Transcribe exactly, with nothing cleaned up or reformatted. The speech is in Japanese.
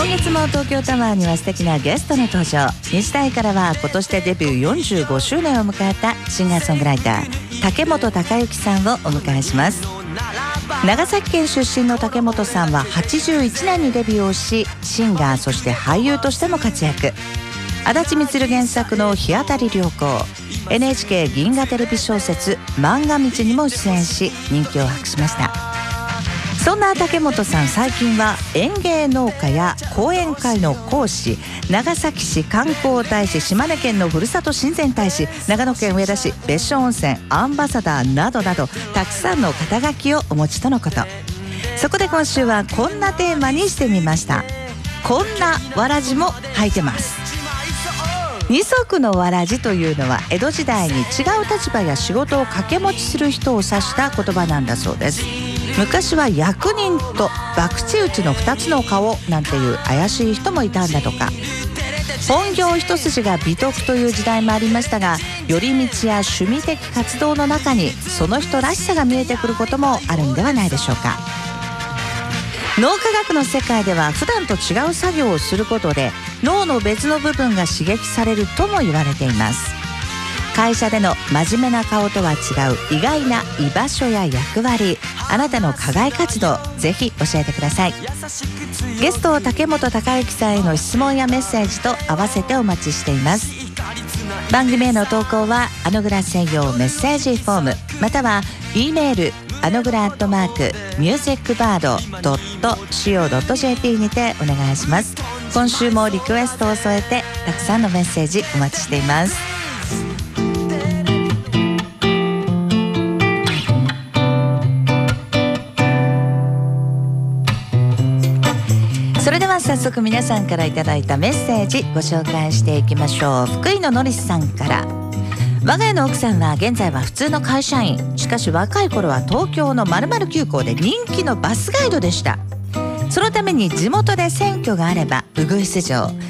今月も東京タワーには素敵なゲストの登場。に時台からは今年でデビューよんじゅうごしゅうねんを迎えたシンガーソングライター竹本孝之さんをお迎えします。長崎県出身の竹本さんははちじゅういちねんにデビューをし、シンガーそして俳優としても活躍。足立みつる原作の日当たり良好、 エヌエイチケー 銀河テレビ小説漫画道にも出演し人気を博しました。そんな竹本さん、最近は園芸農家や講演会の講師、長崎市観光大使、島根県のふるさと親善大使、長野県上田市別所温泉アンバサダーなどなど、たくさんの肩書きをお持ちとのこと。そこで今週はこんなテーマにしてみました。こんなわらじも履いてます。二足のわらじというのは江戸時代に違う立場や仕事を掛け持ちする人を指した言葉なんだそうです。昔は役人と博打打ちのふたつの顔なんていう怪しい人もいたんだとか。本業一筋が美徳という時代もありましたが、寄り道や趣味的活動の中にその人らしさが見えてくることもあるんではないでしょうか。脳科学の世界では普段と違う作業をすることで脳の別の部分が刺激されるとも言われています。会社での真面目な顔とは違う意外な居場所や役割、あなたの課外活動、ぜひ教えてください。ゲスト竹本孝之さんへの質問やメッセージと合わせてお待ちしています。番組への投稿はアノグラ専用メッセージフォーム、または E メールアノグラアットマークミュージックバードドットシーオードットジェーピー にてお願いします。今週もリクエストを添えてたくさんのメッセージお待ちしています。それでは早速皆さんからいただいたメッセージご紹介していきましょう。福井ののりさんから、我が家の奥さんは現在は普通の会社員、しかし若い頃は東京の〇〇急行で人気のバスガイドでした。そのために地元で選挙があればウグイス嬢、